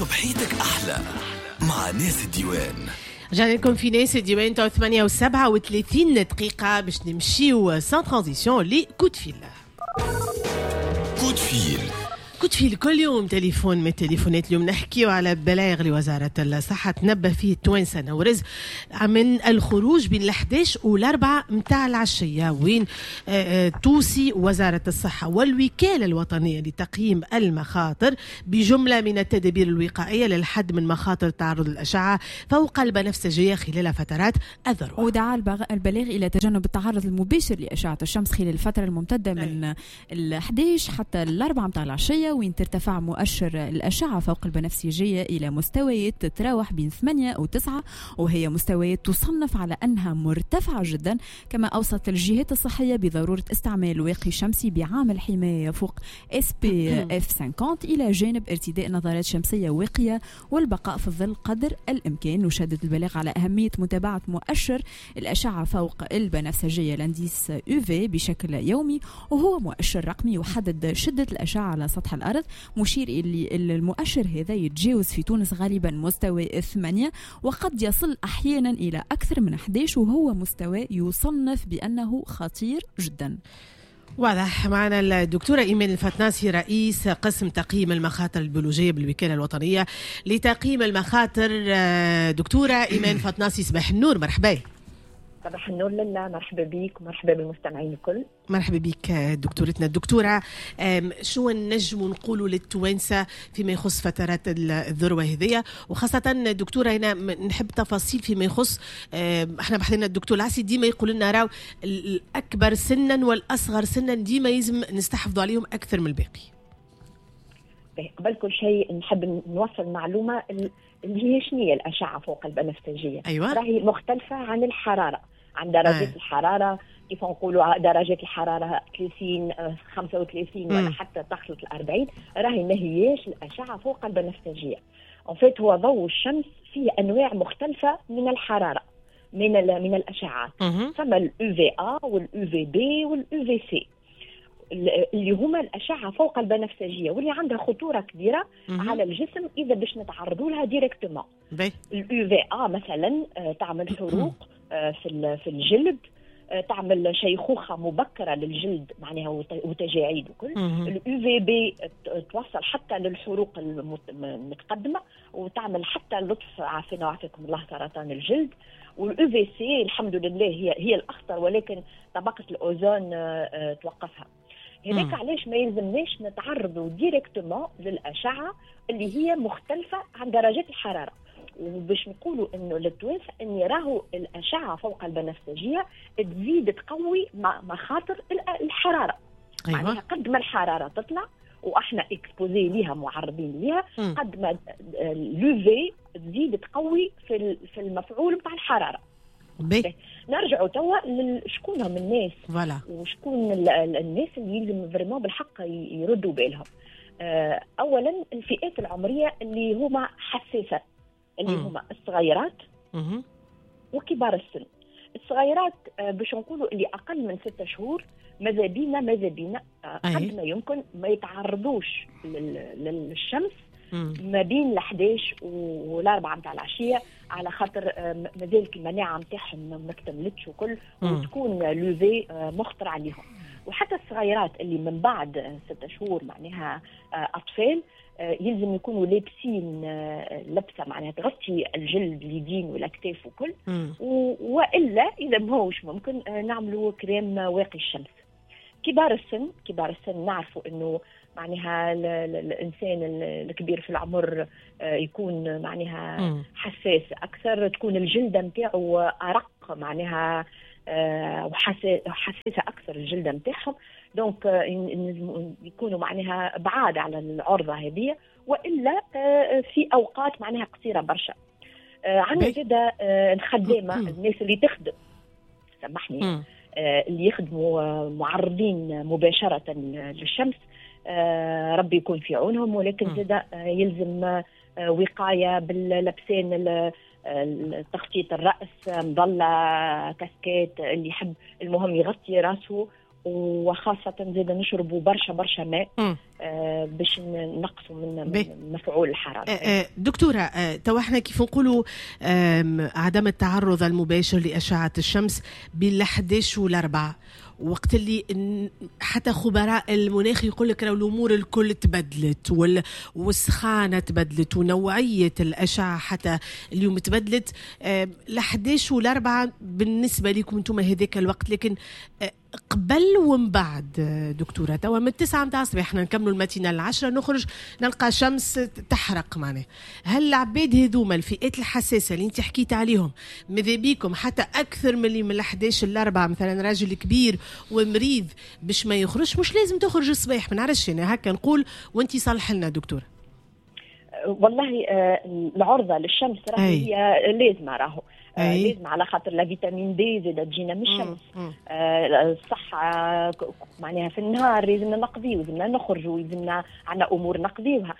صبحيتك أحلى مع ناس الديوان. رجعنا لكم في ناس الديوان 8 و37 دقيقة باش نمشيو سان ترانزيسيون لكود فيل. كود فيل كل يوم تليفون من التليفونات. اليوم نحكيو على بلاغ لوزارة الصحة تنبه فيه التوانسة نورز من الخروج بين 11 و4 متاع العشية، وين توصي وزارة الصحة والوكالة الوطنية لتقييم المخاطر بجملة من التدابير الوقائية للحد من مخاطر تعرض الأشعة فوق البنفسجية خلال فترات الذروة. ودعا البلاغ إلى تجنب التعرض المباشر لأشعة الشمس خلال الفترة الممتدة من 11 حتى 4 متاع العشية، وين ترتفع مؤشر الأشعة فوق البنفسجية إلى مستويات تتراوح بين 8 و9، وهي مستويات تصنف على أنها مرتفعة جدا. كما أوصت الجهات الصحية بضرورة استعمال واقي شمسي بعامل حماية فوق SPF 50 إلى جانب ارتداء نظارات شمسية واقية والبقاء في الظل قدر الإمكان. وشدد البلاغ على أهمية متابعة مؤشر الأشعة فوق البنفسجية لانديس UV بشكل يومي، وهو مؤشر رقمي يحدد شدة الأشعة على سطح الأرض، مشير إلى المؤشر هذا يتجاوز في تونس غالبا مستوى 8 وقد يصل أحيانا إلى أكثر من 11، وهو مستوى يصنف بأنه خطير جدا. واضح. معنا الدكتورة إيمان الفتناسي رئيس قسم تقييم المخاطر البيولوجية بالوكالة الوطنية لتقييم المخاطر. دكتورة إيمان الفتناسي صباح النور، مرحبا. صباح النور لله، مرحبا بيك ومرحبا بالمستمعين الكل. مرحبا بك دكتورتنا. الدكتورة، شو نجم نقولوا للتوانسة فيما يخص فترات الذروة هذية، وخاصة دكتورة هنا نحب تفاصيل فيما يخص احنا بحثنا الدكتور العسي ديما يقول لنا راو الأكبر سنا والأصغر سنا ديما يلزم نستحفظوا عليهم أكثر من الباقي. قبل كل شيء نحب نوصل معلومة اللي هي شنية الأشعة فوق البنفسجية. أيوة. راهي مختلفة عن الحرارة، عن درجات الحرارة. كيف نقولوا درجات الحرارة 30 35 ولا حتى تخلط 40، راهي ما هياش الأشعة فوق البنفسجية. وفات هو ضوء الشمس فيه أنواع مختلفة من الحرارة، من الأشعات. ثم الUVA والUVB والUVC اللي هما الأشعة فوق البنفسجية، واللي عندها خطورة كبيرة على الجسم إذا باش نتعرضوا لها ديريكتومون. الUVA مثلا تعمل حروق في الجلد، تعمل شيخوخة مبكرة للجلد معناها وتجاعيد وكل. الUVB توصل حتى للحروق المتقدمة وتعمل حتى لطف عافينا وعافيكم الله سرطان الجلد. والUVC الحمد لله هي الأخطر، ولكن طبقة الأوزون توقفها. هناك علاش ما يلزمناش نتعرضوا ديريكتومون للأشعة اللي هي مختلفة عن درجات الحرارة. وباش نقولوا انه للتوانسة ان راهو الأشعة فوق البنفسجية تزيد تقوي مخاطر الحرارة. أيوة. معناها قد ما الحرارة تطلع واحنا اكسبوزي ليها معرضين ليها، قد ما الUV تزيد تقوي في المفعول بتاع الحرارة. نرجعوا توا شكون هم الناس وشكون الناس اللي يلزم فريمون بالحق يردوا بالهم. اولا الفئات العمريه اللي هما حساسه، اللي هما الصغيرات وكبار السن. الصغيرات باش نقولوا اللي اقل من 6 شهور ماذا بينا قد ما يمكن ما يتعرضوش للشمس ما بين 11 و4 متاع العشيه، على خاطر مازالت المناعه نتاعهم ما اكتملتش وكل، وتكون لوفي مخطر عليهم. وحتى الصغيرات اللي من بعد 6 شهور معناها اطفال يلزم يكونوا لابسين لبسه معناها تغطي الجلد اليدين والاكتاف وكل، والا اذا ما هوش ممكن نعملوا كريم واقي الشمس. كبار السن نعرفوا انه معناها الانسان الكبير في العمر يكون معناها حساس اكثر، تكون الجلده نتاعو ارق معناها وحساسه اكثر الجلده نتاعهم. دونك يكونوا معناها بعاد على العرضه هذه، والا في اوقات معناها قصيره برشا. عندنا زاده الخدامه، الناس اللي تخدم سامحني اللي يخدموا معرضين مباشره للشمس، ربي يكون في عونهم. ولكن زاده يلزم وقايه باللبسان، تغطية الرأس، مظلة، كاسكيت، اللي يحب المهم يغطي راسه. وخاصة زاد نشربوا برشا ماء، باش نقصوا من مفعول الحراره. دكتوره، تو احنا كيف نقولوا عدم التعرض المباشر لاشعه الشمس بين 11 و4، وقت اللي حتى خبراء المناخ يقول لك راهو الامور الكل تبدلت والسخانه تبدلت ونوعيه الاشعه حتى اليوم تبدلت. 11 و4 بالنسبه لكم انتم هذاك الوقت، لكن قبل ومن بعد دكتوره توا من 9 متاع الصباح احنا نكملوا الماتينال 10 نخرج نلقى شمس تحرق معناها. هل العباد هذوما الفئات الحساسه اللي انت حكيت عليهم ماذا بيكم حتى اكثر من اللي من 11 ل4 مثلا راجل كبير ومريض باش ما يخرج؟ مش لازم تخرج الصباح، ما نعرفش انا هكا نقول وانت صالح لنا دكتوره. والله العرضه للشمس راهي هي لازمه، راهو لازم على خاطر لا فيتامين دي زاد تجينا من الشمس. الصحة معناها في النهار لازمنا نقضيو، لازمنا نخرجوا، لازمنا عندنا أمور نقضيوها.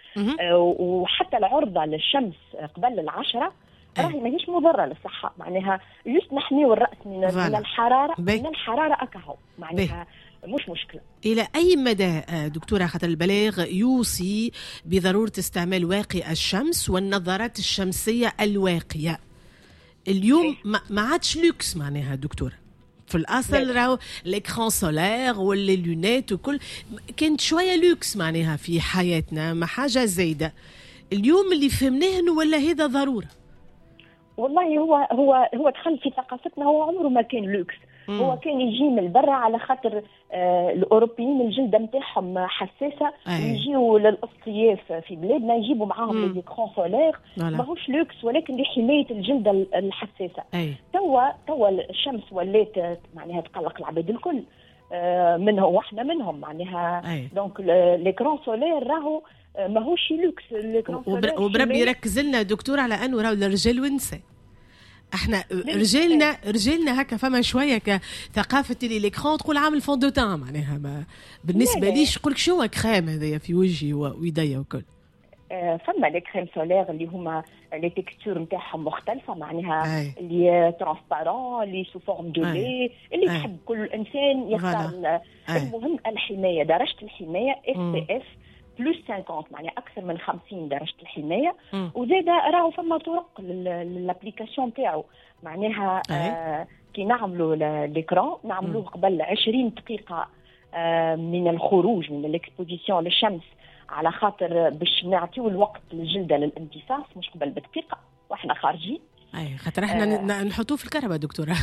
وحتى العرضة للشمس قبل 10 راهي ماهيش مضرة للصحة، معناها جست نحميو الرأس من الحرارة، من الحرارة أكهو معناها مش مشكلة. إلى أي مدى دكتورة خاطر البلاغ يوصي بضرورة استعمال واقي الشمس والنظارات الشمسية الواقية؟ اليوم ما عادش لوكس معناها دكتورة، في الأصل راهو الإكران سولار ولا اللونات وكل كانت شوية لوكس معناها في حياتنا، ما حاجة زايدة. اليوم اللي فهمناه ولا هذا ضرورة؟ والله هو دخل في ثقافتنا، هو عمره ما كان لوكس. هو كان يجي من برا على خاطر الأوروبيين الجلدة نتاعهم حساسة، يجيوا للأصياف في بلادنا يجيبوا معاهم لي زيكرون سولير، ماهوش لوكس ولكن لحماية الجلدة الحساسة. توا الشمس ولات معناها تقلق العباد الكل، منهم واحنا منهم معناها. دونك ليكرون سولير راهو ماهوش لوكس. وبربي يركز لنا دكتور على أنه راهو الرجال والنساء، احنا رجالنا هكا فما شويه كثقافه اللي ليكرون تقول عامل فون دو تان معناها، ما بالنسبه ليش يقول لك شنو كريم هذايا في وجهي ويديا وكل. فما لي كريم سولير اللي هما لي تكستور نتاعهم مختلفه معناها، اللي ترانسبارون اللي سو فورم دو لي، اللي تحب كل انسان يختار. المهم الحمايه، درجه الحمايه SPF بلس 50 معناها اكثر من 50 درجه الحمايه. وزاد راهو فما طرق للابليكاسيون تاعو معناها. كي نعملوا ليكران نعملوه قبل 20 دقيقه من الخروج من الاكسبوزيسيون للشمس، على خاطر باش نعطيو الوقت للجلده للامتصاص، مش قبل بدقيقه واحنا خارجين. خاطر احنا نحطوه في الكهرباء دكتوره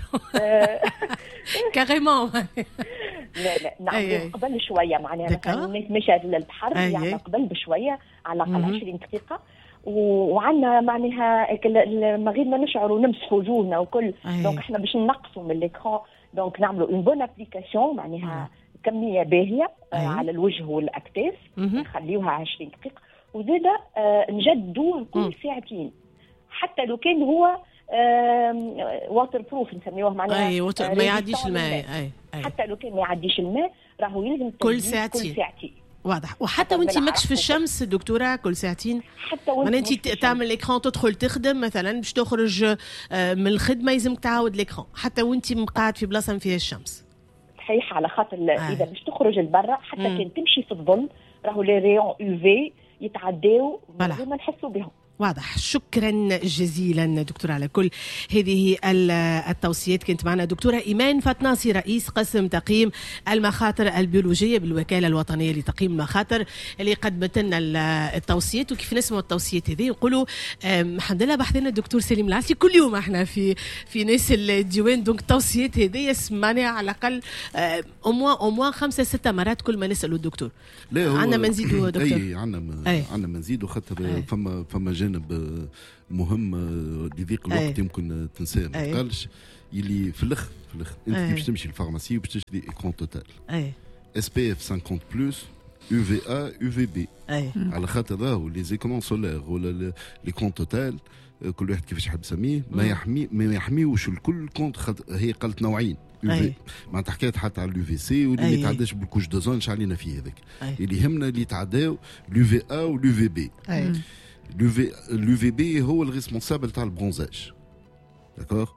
كاريمون. لا نعملوه قبل شويه معناها، مثلا الناس مشات للبحر يعني قبل بشويه على الاقل 20 دقيقه، وعندنا معناها ما غير ما نشعروا نمسحوا وجوهنا وكل. دونك احنا باش نقصوا من الاكران، دونك نعملوا اون بون ابليكاسيون معناها كميه باهيه على الوجه والاكتاف، نخليوها 20 دقيقه، وزاده نجدوه كل ساعتين حتى لو كان هو واتر بروف نسميوه معناها ما يعديش الماء. حتى لو كان ما يعديش الماء راهو يلزم كل ساعتين. واضح. وحتى وانت ماكش في الشمس دكتوره كل ساعتين، حتى وانت تعمل الاكران تدخل تخدم مثلا باش تخرج من الخدمه يلزمك تعاود الاكران حتى وانت مقعد في بلاصه فيها الشمس. صحيح، على خاطر اذا باش تخرج لبرا حتى كان تمشي في الظل راهو لي ريون UV يتعداو بدون ما نحسوا بهم. واضح. شكرا جزيلا دكتور على كل هذه التوصيات. كنت معنا دكتورة إيمان فاتناصي رئيس قسم تقييم المخاطر البيولوجية بالوكالة الوطنية لتقييم المخاطر، اللي قدمت لنا التوصيات. وكيف نسمع التوصيات هذه نقولوا الحمد لله بحثنا الدكتور سليم العسلي كل يوم احنا في ناس الديوان. دونك التوصيات هذه يسمعنا على الأقل أموا 5-6 مرات كل ما نسألوا الدكتور. عندنا ما نزيدوا دكتور. عندنا ما نزيدوا خاطر فما جانب مهم لذيق الوقت يمكن تنساه ما تقالش، يلي في الاخر انت باش تمشي للفارماسي وباش تشري ايكران توتال SPF 50 بلس UVA UVB على خاطر راهو لي زيكران سولير ولا ليكران توتال كل واحد كيفاش يحب يسميه ما يحميوش الكل كونت. هي قالت نوعين معناتها حكيت حتى على الUVC واللي ما يتعداش بالكوش دوزون شعلينا فيه هذاك. اللي يهمنا اللي يتعداو l'UVA والUVB. l'UVB هو الريسبونسابل تاع البرونزاج d'accord.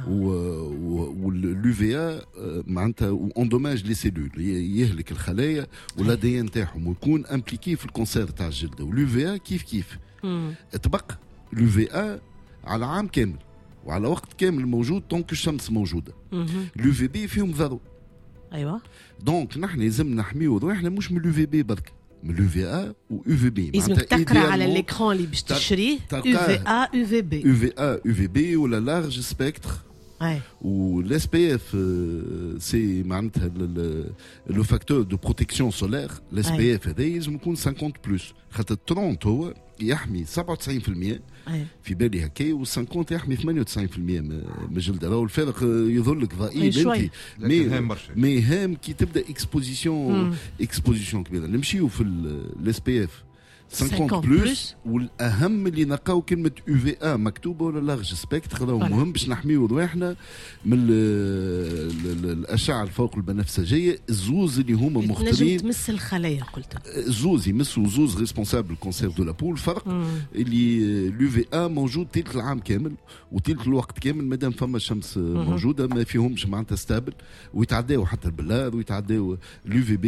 والUVA معناتها endommage les cellules يهلك الخلايا والADN تاعهم ويكون امبليكي في الكونسير تاع الجلد. والUVA كيف تبقى الUVA على عام كامل وعلى وقت كامل موجود طونك الشمس موجوده. الUVB فيهم ضرر. ايوه دونك نحن لازم نحميو روحنا مش من الUVB برك، من الUVA وUVB. لازم تقرا على الاكران اللي باش تشريه UVA UVB ولا لارج سبيكتر. Ou l'SPF, c'est le facteur de protection solaire. l'SPF لازم يكون 50 بلس، خاطر 30 هو يحمي 97% في بالي هكا، و50 يحمي 98% من الجلد. راهو الفرق يظلك ضئيل انت، مي هام كي تبدا اكسبوزيسيون كبيره. نمشيو في الSPF 50 بلس، والاهم اللي نلقاو كلمه UVA مكتوبه ولا لارج سبيكتر. راهو مهم باش نحميو رواحنا من الاشعه الفوق البنفسجيه. الزوز اللي هما مختلفين تمس الخلايا، قلت زوز يمسوا زوز ريسبونسابل كونسير دو لا بول. الفرق اللي الUVA موجود تلت العام كامل وتلت الوقت كامل مادام فما الشمس موجوده، ما فيهمش معناتها ستابل، ويتعداو حتى البلاد ويتعداو الUVB.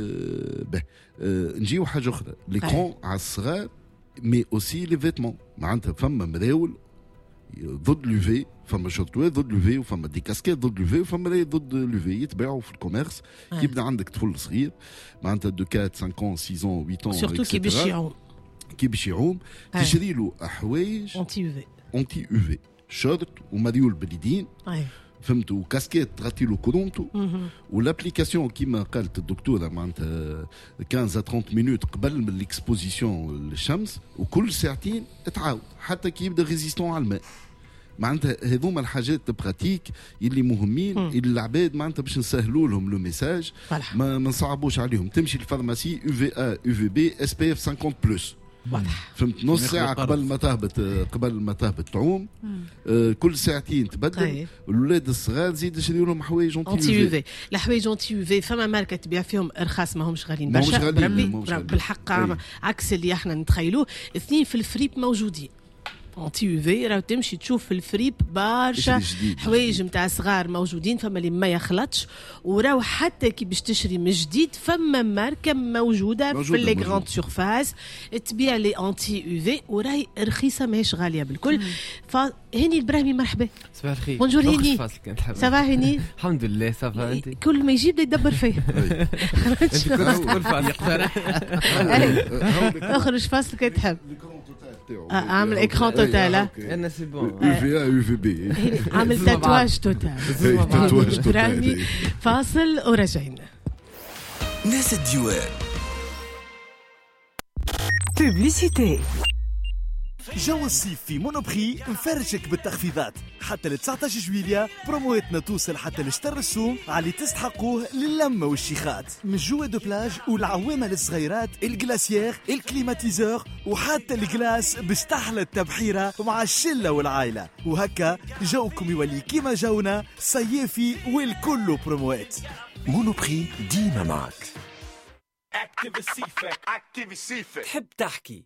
نجيو حاجه اخرى، ليكرون على الصغار مي اوسي لي فيتمون. معناتها فما مراول ضد الUV، فما شورتوات ضد الUV، وفما دي كاسكيت ضد الUV، وفما مرايات ضد الUV يتباعوا في الكوميرس. يبدا عندك طفل صغير معناتها دو 4 5 ans 6 ans 8 ans سورتو كي باش يعوم تشري له حوايج انتي UV شورت وماريول باليدين، فهمت، وكاسكيت تغطي له كرومته. والابليكاسيون كيما قالت الدكتوره معناتها 15 30 مينوت قبل من الاكسبوزيسيون للشمس، وكل ساعتين تعاود حتى كي يبدا ريزيستون على الماء. معناتها هذوما الحاجات براتيك اللي مهمين اللي العباد معناتها باش نسهلوا لهم لو ميساج، ما نصعبوش عليهم. تمشي للفارماسي UVA UVB SPF 50 بلس، فهمت، نص ساعة قبل ما تهبط تعوم. كل ساعتين تبدل. الولاد الصغار زيد شريوا لهم حوايج انتي UV. الحوايج انتي UV فما ماركة تبيع فيهم ارخاص، ماهمش غاليين برشا بالحق، عكس اللي احنا نتخيلوه. اثنين في الفريب موجودين انتي UV، راهو تمشي تشوف في الفريب برشا حوايج نتاع صغار موجودين، فما اللي ما يخلطش. وراو حتى كي باش تشري من جديد فما ماركه موجوده في لي غراند سورفاس تبيع لي انتي UV، وراهي رخيصه ماهيش غاليه بالكل. فهني البراهيمي مرحبا. صباح الخير. بونجور هني. سافا هني؟ الحمد لله سافا. انت كل ما يجيب لي يدبر فيه. انت كل فاصل يقترح اخرج فاصل كي تحب. عامل اكران توتال. انا سي بون UVA UVB عامل تاتواج توتال. فاصل ورجعنا. ناس الديوان. بوبليسيتي. جو الصيف في مونوبري مفرشك بالتخفيضات. حتى ل 19 جويليا برومواتنا توصل حتى لشطر السوم على تستحقوه للمة والشيخات، من جوا دو بلاج والعوامة للصغيرات، الجلاسيير، الكليماتيزور، وحتى الجلاس باش تحلى التبحيرة مع الشلة والعائلة. وهكا جوكم يولي كيما جونا صيافي والكل بروموات. مونوبري ديما معك. تحب تحكي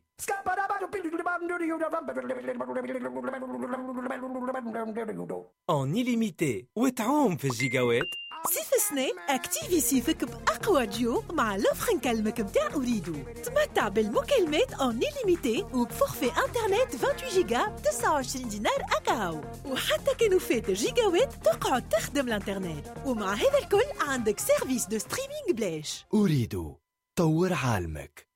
en illimité وتعوم في الجيجاوات. صيف السنة اكتيفي صيفك بأقوى ديو مع لوفر نكلمك متاع أريدو. تمتع بالمكالمات en illimité وبفورفي انترنت 28 جيجا ب 29 دينار أكاو. وحتى كانوا فات الجيجاوات تقعد تخدم الانترنت. ومع هذا الكل عندك سيرفيس دو ستريمينج بلاش. أريدو طور عالمك.